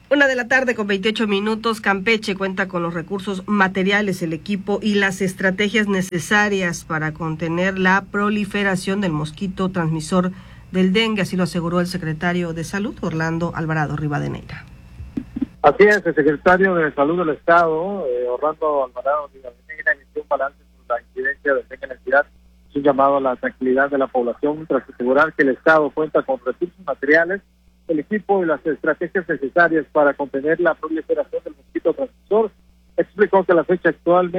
1:28 p.m. Campeche cuenta con los recursos materiales, el equipo y las estrategias necesarias para contener la proliferación del mosquito transmisor del dengue, así lo aseguró el secretario de Salud, Orlando Alvarado Rivadeneira. Así es, el secretario de Salud del Estado, Orlando Alvarado Rivadeneira, inició un balance sobre la incidencia del dengue en la entidad, un llamado a la tranquilidad de la población tras asegurar que el Estado cuenta con recursos materiales, el equipo y las estrategias necesarias para contener la proliferación del mosquito transmisor. Explicó que la fecha actual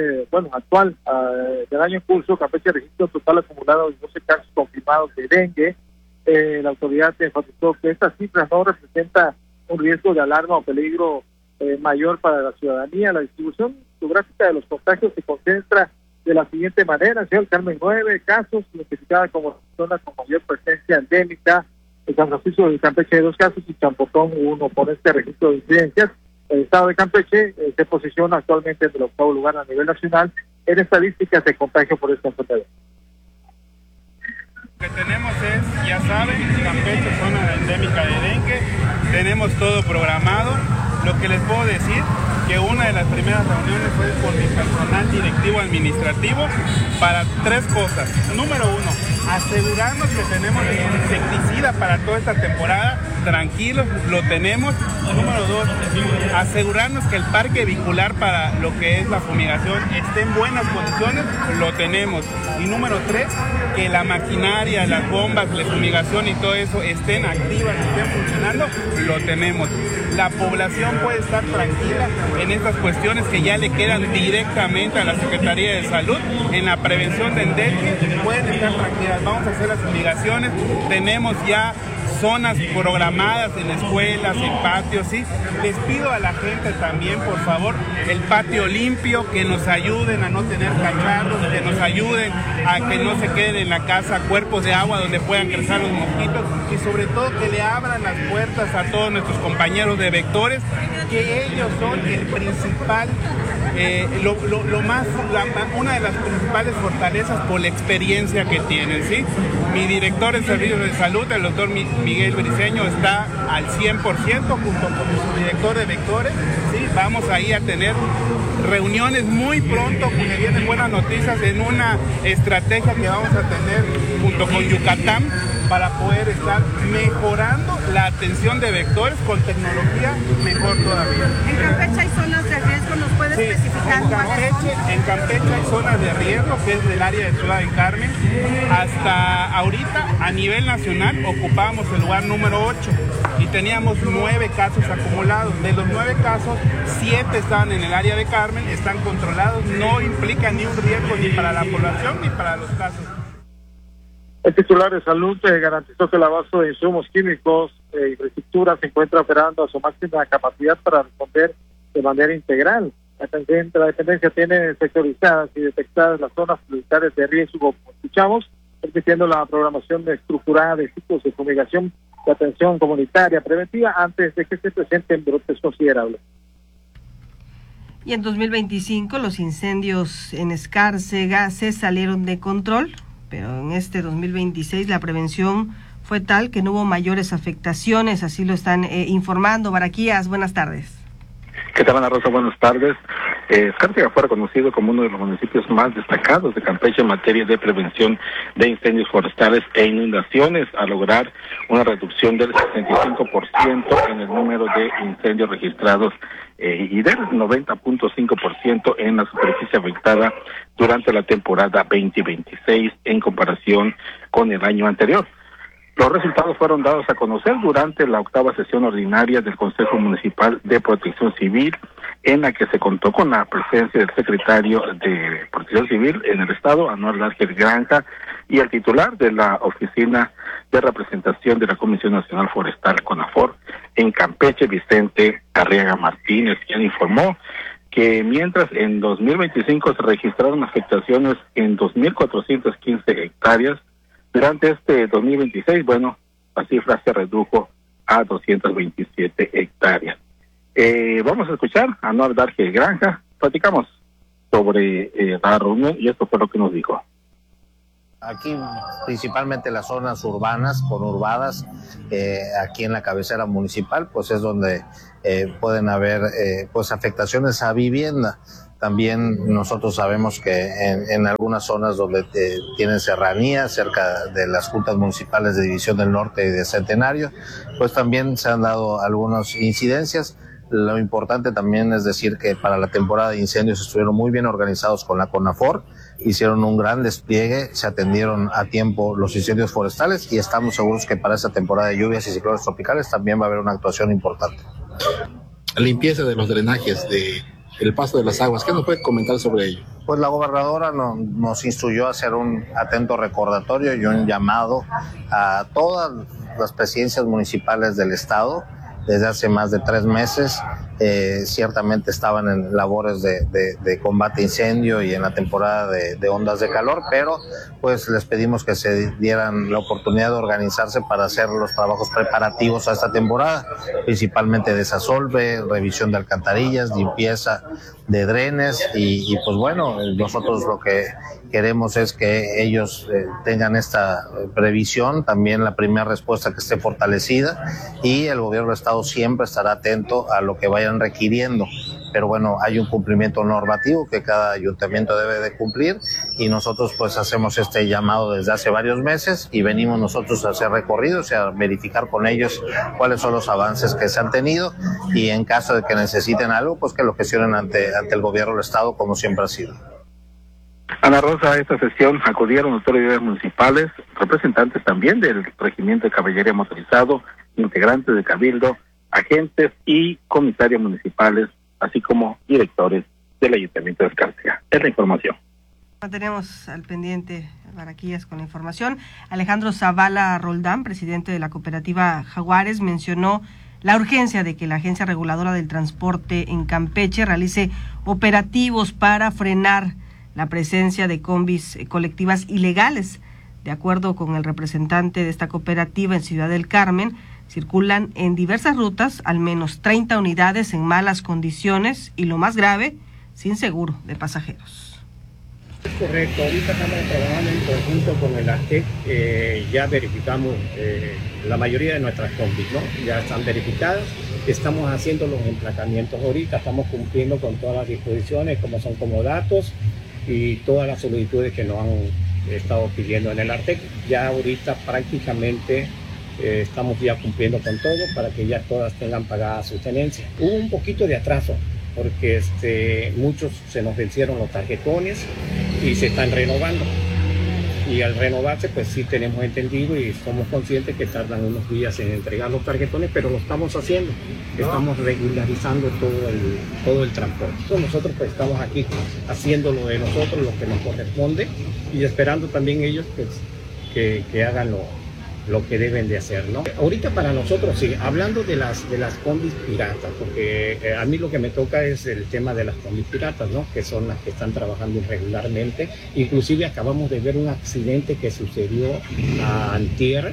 del año en curso, Campeche registró un total acumulado de 12 casos confirmados de dengue. La autoridad enfatizó que esta cifra no representa un riesgo de alarma o peligro mayor para la ciudadanía. La distribución geográfica de los contagios se concentra de la siguiente manera: Ciudad del Carmen 9 casos, identificada como zona con mayor presencia endémica. En San Francisco de Campeche 2 casos y Champotón 1. Por este registro de incidencias, el estado de Campeche se posiciona actualmente en el 8º lugar a nivel nacional en estadísticas de contagio por esta enfermedad. Lo que tenemos es, ya saben, Campeche, zona endémica de dengue, tenemos todo programado. Lo que les puedo decir, que una de las primeras reuniones fue con mi personal directivo administrativo para 3 cosas. Número 1, asegurarnos que tenemos el insecticida para toda esta temporada. Tranquilos, lo tenemos. Número 2, asegurarnos que el parque vehicular para lo que es la fumigación esté en buenas condiciones. Lo tenemos. Y número 3, que la maquinaria, las bombas, la fumigación y todo eso estén activas, estén funcionando. Lo tenemos. La población puede estar tranquila en estas cuestiones que ya le quedan directamente a la Secretaría de Salud en la prevención del dengue. Pueden estar tranquilas, vamos a hacer las fumigaciones, tenemos ya zonas programadas en escuelas, en patios, ¿sí? Les pido a la gente también, por favor, el patio limpio, que nos ayuden a no tener cacharros, que nos ayuden a que no se queden en la casa cuerpos de agua donde puedan crecer los mosquitos, y sobre todo que le abran las puertas a todos nuestros compañeros de vectores, que ellos son el principal, una de las principales fortalezas por la experiencia que tienen, ¿sí? Mi director de servicios de salud, el doctor Miguel Briceño, está al 100% junto con su director de vectores, ¿sí? Vamos ahí a tener reuniones muy pronto, porque vienen buenas noticias en una estrategia que vamos a tener junto con Yucatán para poder estar mejorando la atención de vectores con tecnología mejor todavía. ¿En Campeche hay zonas de riesgo? ¿Nos puede especificar? En Campeche hay zonas de riesgo, que es del área de Ciudad del Carmen. Hasta ahorita, a nivel nacional, ocupábamos el lugar número 8 y teníamos 9 casos acumulados. De los 9 casos, 7 estaban en el área de Carmen, están controlados, no implica ni un riesgo ni para la población ni para los casos. El titular de Salud garantizó que el abasto de insumos químicos e infraestructura se encuentra operando a su máxima capacidad para responder de manera integral. La dependencia tiene sectorizadas y detectadas las zonas prioritarias de riesgo, como escuchamos, permitiendo la programación estructurada de ciclos de fumigación de atención comunitaria preventiva antes de que se presenten brotes considerables. Y en 2025 los incendios en Escárcega se salieron de control, pero en este 2026 la prevención fue tal que no hubo mayores afectaciones, así lo están informando. Baraquías, buenas tardes. ¿Qué tal, Ana Rosa? Buenas tardes. Escárcega fue reconocido como uno de los municipios más destacados de Campeche en materia de prevención de incendios forestales e inundaciones, al lograr una reducción del 65% en el número de incendios registrados y del 90.5% en la superficie afectada durante la temporada 2026 en comparación con el año anterior. Los resultados fueron dados a conocer durante la 8ª sesión ordinaria del Consejo Municipal de Protección Civil, en la que se contó con la presencia del secretario de Protección Civil en el Estado, Anuar Dargel Granja, y el titular de la Oficina de Representación de la Comisión Nacional Forestal, CONAFOR, en Campeche, Vicente Arriaga Martínez, quien informó que mientras en 2025 se registraron afectaciones en 2.415 hectáreas, durante este 2026, la cifra se redujo a 227 hectáreas. Vamos a escuchar a Anuar Dargel Granja. Platicamos sobre la reunión y esto fue lo que nos dijo. Aquí principalmente las zonas urbanas, conurbadas, aquí en la cabecera municipal, pues es donde pueden haber pues afectaciones a vivienda. También nosotros sabemos que en algunas zonas donde tienen serranía, cerca de las juntas municipales de División del Norte y de Centenario, pues también se han dado algunas incidencias. Lo importante también es decir que para la temporada de incendios estuvieron muy bien organizados con la CONAFOR, hicieron un gran despliegue, se atendieron a tiempo los incendios forestales y estamos seguros que para esta temporada de lluvias y ciclones tropicales también va a haber una actuación importante. Limpieza de los drenajes, el paso de las aguas, ¿qué nos puede comentar sobre ello? Pues la gobernadora nos instruyó a hacer un atento recordatorio y un llamado a todas las presidencias municipales del estado. Desde hace más de 3 meses, ciertamente estaban en labores de combate a incendio y en la temporada de ondas de calor, pero pues les pedimos que se dieran la oportunidad de organizarse para hacer los trabajos preparativos a esta temporada, principalmente desasolve, revisión de alcantarillas, limpieza de drenes y pues bueno, nosotros lo que queremos es que ellos tengan esta previsión, también la primera respuesta que esté fortalecida y el gobierno del estado siempre estará atento a lo que vayan requiriendo, pero bueno, hay un cumplimiento normativo que cada ayuntamiento debe de cumplir y nosotros pues hacemos este llamado desde hace varios meses y venimos nosotros a hacer recorridos y a verificar con ellos cuáles son los avances que se han tenido y en caso de que necesiten algo, pues que lo gestionen ante el gobierno del estado como siempre ha sido. Ana Rosa, a esta sesión acudieron autoridades municipales, representantes también del Regimiento de Caballería Motorizado, integrantes de Cabildo, agentes y comisarios municipales, así como directores del Ayuntamiento de Escárcega. Es la información. Mantenemos al pendiente Barranquillas con la información. Alejandro Zavala Roldán, presidente de la cooperativa Jaguares, mencionó la urgencia de que la Agencia Reguladora del Transporte en Campeche realice operativos para frenar la presencia de combis colectivas ilegales. De acuerdo con el representante de esta cooperativa en Ciudad del Carmen, circulan en diversas rutas al menos 30 unidades en malas condiciones y, lo más grave, sin seguro de pasajeros. Es correcto, ahorita estamos trabajando en conjunto con el ASTEC, ya verificamos la mayoría de nuestras combis, ¿no? Ya están verificadas, estamos haciendo los emplacamientos ahorita, estamos cumpliendo con todas las disposiciones como son comodatos y todas las solicitudes que nos han estado pidiendo en el ASTEC. Ya ahorita prácticamente estamos ya cumpliendo con todo para que ya todas tengan pagada su tenencia. Hubo un poquito de atraso porque muchos se nos vencieron los tarjetones y se están renovando. Y al renovarse, pues sí tenemos entendido y somos conscientes que tardan unos días en entregar los tarjetones, pero lo estamos haciendo. Estamos regularizando todo el transporte. Entonces nosotros pues estamos aquí haciendo lo de nosotros, lo que nos corresponde y esperando también ellos pues que hagan lo que deben de hacer, ¿no? Ahorita para nosotros, sí, hablando de las combis piratas, porque a mí lo que me toca es el tema de las combis piratas, ¿no? Que son las que están trabajando irregularmente. Inclusive acabamos de ver un accidente que sucedió antier,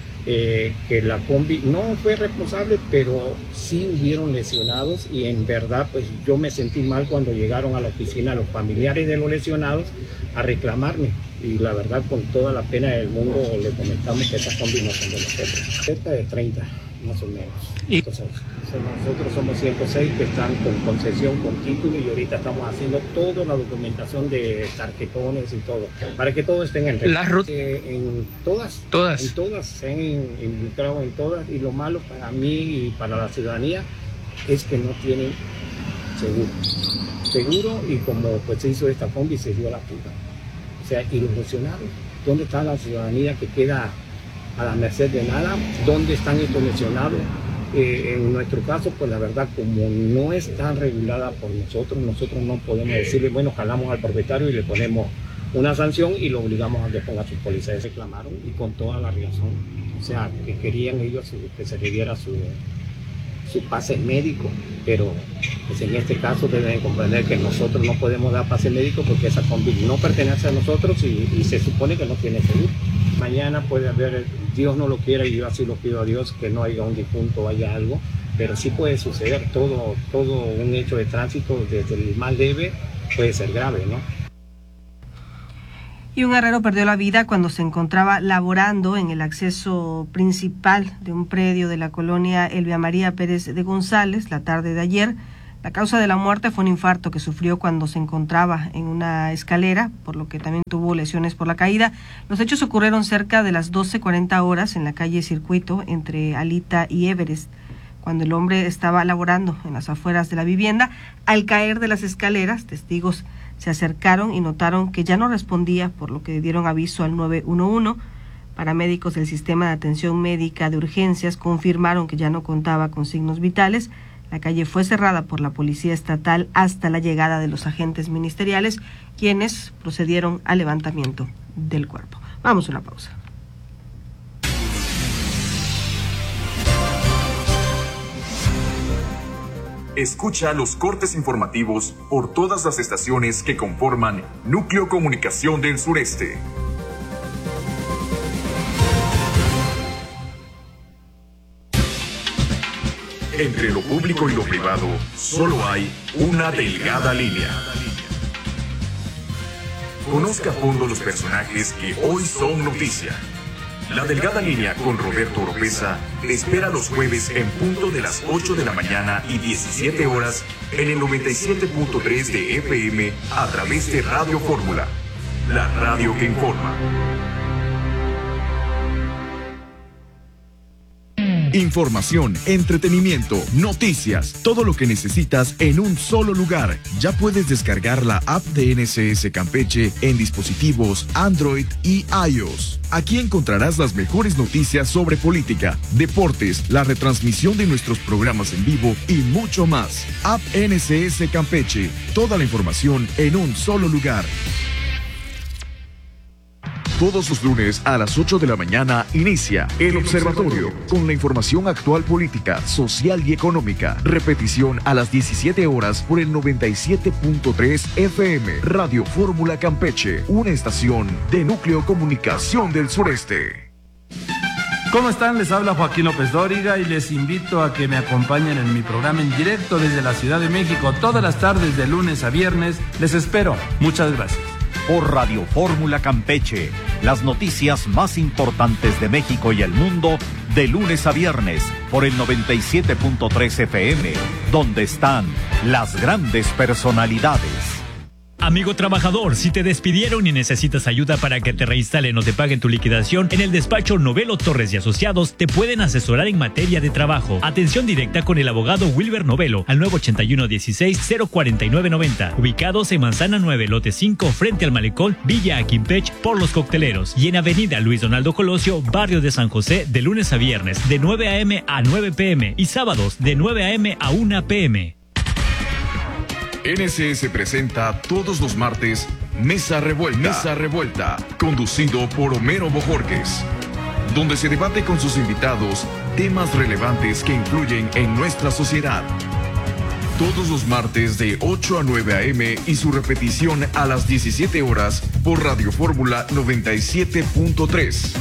que la combi no fue responsable, pero sí hubieron lesionados y en verdad pues yo me sentí mal cuando llegaron a la oficina los familiares de los lesionados a reclamarme. Y la verdad, con toda la pena del mundo, le comentamos que esas combis no son de nosotros. Cerca de 30, más o menos. Entonces, nosotros somos 106 que están con concesión, con título, y ahorita estamos haciendo toda la documentación de tarjetones y todo, para que todos estén en regla. Las rutas. En todas. Se han involucrado en todas, y lo malo para mí y para la ciudadanía es que no tienen seguro, y como pues se hizo esta combi, se dio la fuga. O sea, y los lesionados, ¿dónde está la ciudadanía que queda a la merced de nada? ¿Dónde están estos lesionados? En nuestro caso, pues la verdad, como no está regulada por nosotros no podemos decirle, bueno, jalamos al propietario y le ponemos una sanción y lo obligamos a que ponga sus policías. Reclamaron y con toda la razón. O sea, que querían ellos que se le diera su pase médico, pero pues en este caso deben comprender que nosotros no podemos dar pase médico porque esa combi no pertenece a nosotros y se supone que no tiene seguro. Mañana puede haber, Dios no lo quiera y yo así lo pido a Dios, que no haya un difunto o haya algo, pero sí puede suceder. Todo un hecho de tránsito, desde el más leve puede ser grave, ¿no? Y un herrero perdió la vida cuando se encontraba laborando en el acceso principal de un predio de la colonia Elvia María Pérez de González la tarde de ayer. La causa de la muerte fue un infarto que sufrió cuando se encontraba en una escalera, por lo que también tuvo lesiones por la caída. Los hechos ocurrieron cerca de las 12:40 horas en la calle Circuito entre Alita y Everest, cuando el hombre estaba laborando en las afueras de la vivienda. Al caer de las escaleras, testigos se acercaron y notaron que ya no respondía, por lo que dieron aviso al 911. Paramédicos del Sistema de Atención Médica de Urgencias confirmaron que ya no contaba con signos vitales. La calle fue cerrada por la Policía Estatal hasta la llegada de los agentes ministeriales, quienes procedieron al levantamiento del cuerpo. Vamos a una pausa. Escucha los cortes informativos por todas las estaciones que conforman Núcleo Comunicación del Sureste. Entre lo público y lo privado, solo hay una delgada línea. Conozca a fondo los personajes que hoy son noticia. La delgada línea con Roberto Oropeza te espera los jueves en punto de las 8 de la mañana y 17 horas en el 97.3 de FM a través de Radio Fórmula, la radio que informa. Información, entretenimiento, noticias, todo lo que necesitas en un solo lugar. Ya puedes descargar la app de NSS Campeche en dispositivos Android y iOS. Aquí encontrarás las mejores noticias sobre política, deportes, la retransmisión de nuestros programas en vivo y mucho más. App NSS Campeche, toda la información en un solo lugar. Todos los lunes a las 8 de la mañana inicia El Observatorio con la información actual política, social y económica. Repetición a las 17 horas por el 97.3 FM Radio Fórmula Campeche, una estación de Núcleo Comunicación del Sureste. ¿Cómo están? Les habla Joaquín López Dóriga y les invito a que me acompañen en mi programa en directo desde la Ciudad de México todas las tardes de lunes a viernes. Les espero. Muchas gracias. Por Radio Fórmula Campeche, las noticias más importantes de México y el mundo, de lunes a viernes, por el 97.3 FM, donde están las grandes personalidades. Amigo trabajador, si te despidieron y necesitas ayuda para que te reinstalen o te paguen tu liquidación, en el despacho Novelo Torres y Asociados te pueden asesorar en materia de trabajo. Atención directa con el abogado Wilber Novelo al 981-16-04990. Ubicados en Manzana 9, lote 5, frente al Malecón, Villa Aquimpech, por Los Cocteleros. Y en Avenida Luis Donaldo Colosio, barrio de San José, de lunes a viernes, de 9 a.m. a 9 p.m. y sábados, de 9 a.m. a 1 p.m. NSS presenta todos los martes Mesa Revuelta, conducido por Homero Bojorquez, donde se debate con sus invitados temas relevantes que influyen en nuestra sociedad. Todos los martes de 8 a 9 a.m. y su repetición a las 17 horas por Radio Fórmula 97.3.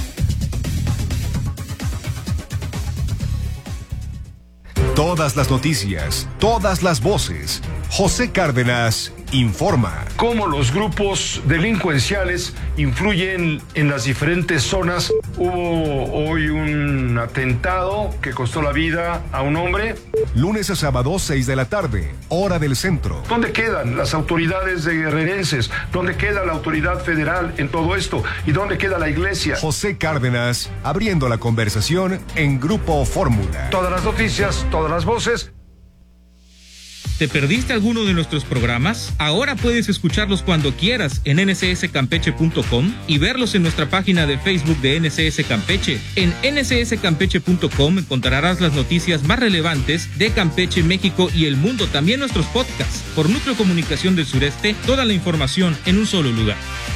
Todas las noticias, todas las voces. José Cárdenas informa. Cómo los grupos delincuenciales influyen en las diferentes zonas. Hubo hoy un atentado que costó la vida a un hombre. Lunes a sábado, 6 de la tarde, hora del centro. ¿Dónde quedan las autoridades guerrerenses? ¿Dónde queda la autoridad federal en todo esto? ¿Y dónde queda la iglesia? José Cárdenas, abriendo la conversación en Grupo Fórmula. Todas las noticias, todas las voces. ¿Te perdiste alguno de nuestros programas? Ahora puedes escucharlos cuando quieras en nsscampeche.com y verlos en nuestra página de Facebook de NSS Campeche. En nsscampeche.com encontrarás las noticias más relevantes de Campeche, México y el mundo. También nuestros podcasts. Por Núcleo Comunicación del Sureste, toda la información en un solo lugar.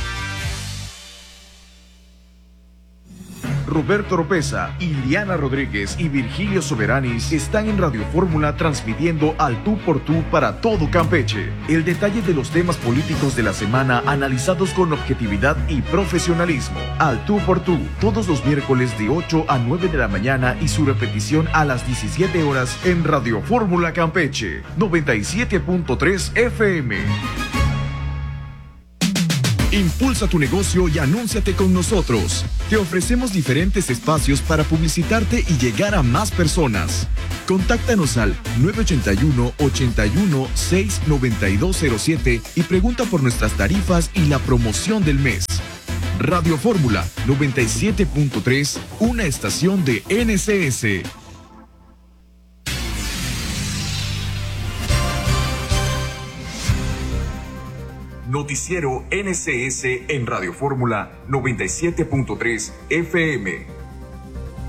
Roberto Oropeza, Iliana Rodríguez y Virgilio Soberanis están en Radio Fórmula transmitiendo al tú por tú para todo Campeche. El detalle de los temas políticos de la semana analizados con objetividad y profesionalismo. Al tú por tú, todos los miércoles de 8 a 9 de la mañana y su repetición a las 17 horas en Radio Fórmula Campeche, 97.3 FM. Impulsa tu negocio y anúnciate con nosotros. Te ofrecemos diferentes espacios para publicitarte y llegar a más personas. Contáctanos al 981-81-69207 y pregunta por nuestras tarifas y la promoción del mes. Radio Fórmula 97.3, una estación de NCS. Noticiero NCS en Radio Fórmula 97.3 FM.